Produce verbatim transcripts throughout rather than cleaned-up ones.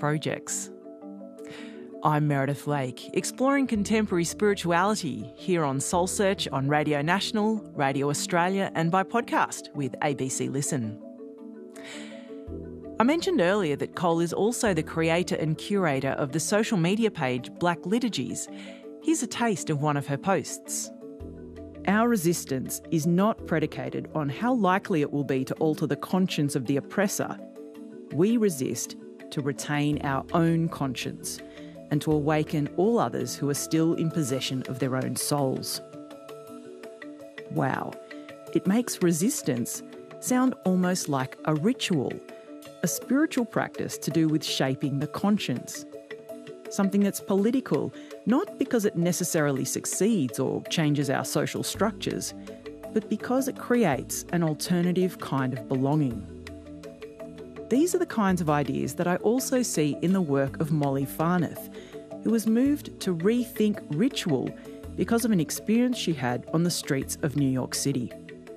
projects. I'm Meredith Lake, exploring contemporary spirituality here on Soul Search on Radio National, Radio Australia and by podcast with A B C Listen. I mentioned earlier that Cole is also the creator and curator of the social media page Black Liturgies. Here's a taste of one of her posts. Our resistance is not predicated on how likely it will be to alter the conscience of the oppressor. We resist to retain our own conscience and to awaken all others who are still in possession of their own souls. Wow, it makes resistance sound almost like a ritual, a spiritual practice to do with shaping the conscience. Something that's political, not because it necessarily succeeds or changes our social structures, but because it creates an alternative kind of belonging. These are the kinds of ideas that I also see in the work of Molly Farnath, who was moved to rethink ritual because of an experience she had on the streets of New York City.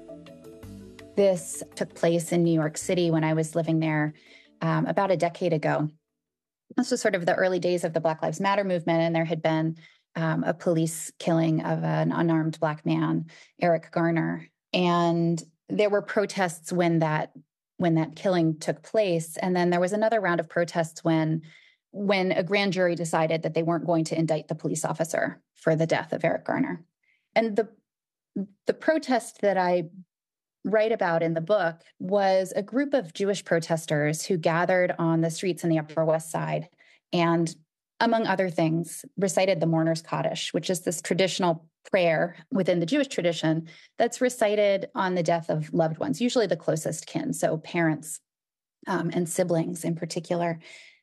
This took place in New York City when I was living there um, about a decade ago. This was sort of the early days of the Black Lives Matter movement, and there had been um, a police killing of an unarmed Black man, Eric Garner. And there were protests when that when that killing took place. And then there was another round of protests when, when a grand jury decided that they weren't going to indict the police officer for the death of Eric Garner. And the, the protest that I write about in the book was a group of Jewish protesters who gathered on the streets in the Upper West Side and, among other things, recited the Mourner's Kaddish, which is this traditional prayer within the Jewish tradition that's recited on the death of loved ones, usually the closest kin, so parents um, and siblings in particular.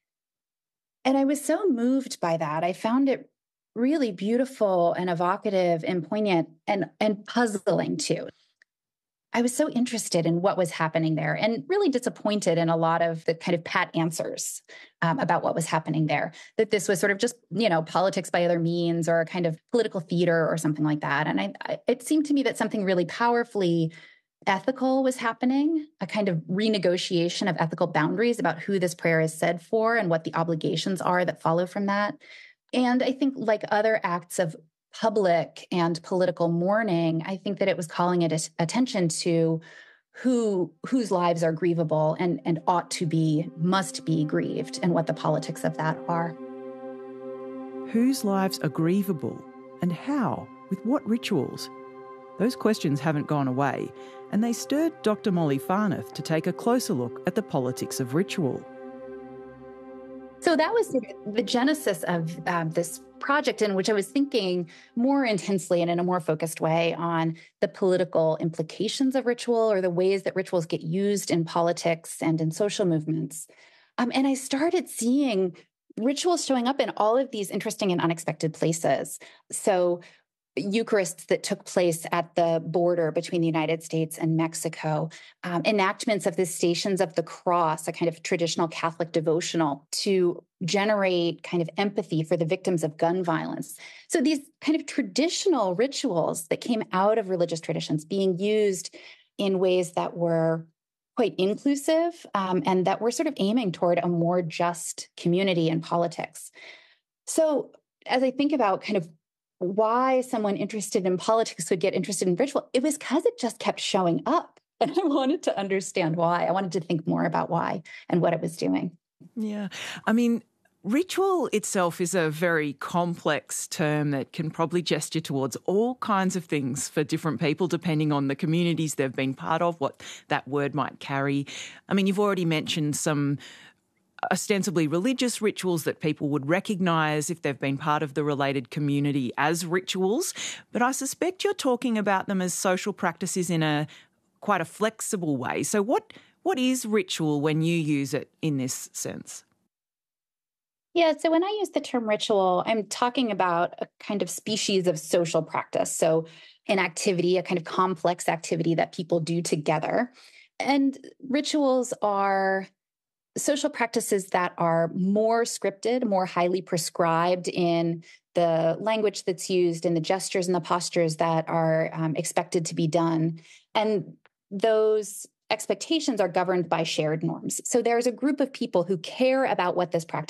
And I was so moved by that. I found it really beautiful and evocative and poignant and, and puzzling too. I was so interested in what was happening there and really disappointed in a lot of the kind of pat answers um, about what was happening there, that this was sort of just, you know, politics by other means or a kind of political theater or something like that. And I, I, it seemed to me that something really powerfully ethical was happening, a kind of renegotiation of ethical boundaries about who this prayer is said for and what the obligations are that follow from that. And I think like other acts of public and political mourning, I think that it was calling it attention to who whose lives are grievable and, and ought to be, must be grieved, and what the politics of that are. Whose lives are grievable and how? With what rituals? Those questions haven't gone away, and they stirred Doctor Molly Farnath to take a closer look at the politics of ritual. So that was the genesis of um, this project, in which I was thinking more intensely and in a more focused way on the political implications of ritual, or the ways that rituals get used in politics and in social movements. Um, and I started seeing rituals showing up in all of these interesting and unexpected places. So Eucharists that took place at the border between the United States and Mexico, um, enactments of the Stations of the Cross, a kind of traditional Catholic devotional to generate kind of empathy for the victims of gun violence. So these kind of traditional rituals that came out of religious traditions being used in ways that were quite inclusive um, and that were sort of aiming toward a more just community and politics. So as I think about kind of why someone interested in politics would get interested in ritual, it was because it just kept showing up. And I wanted to understand why. I wanted to think more about why and what it was doing. Yeah. I mean, ritual itself is a very complex term that can probably gesture towards all kinds of things for different people, depending on the communities they've been part of, what that word might carry. I mean, you've already mentioned some ostensibly religious rituals that people would recognise if they've been part of the related community as rituals, but I suspect you're talking about them as social practices in a quite a flexible way. So what what is ritual when you use it in this sense? Yeah, so when I use the term ritual, I'm talking about a kind of species of social practice. So an activity, a kind of complex activity that people do together. And rituals are social practices that are more scripted, more highly prescribed in the language that's used, in the gestures and the postures that are um, expected to be done. And those expectations are governed by shared norms. So there's a group of people who care about what this practice